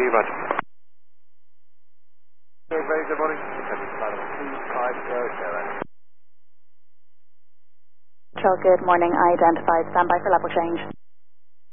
Roger. Very good morning. 250. Control, good morning. Identified. Stand by for level change.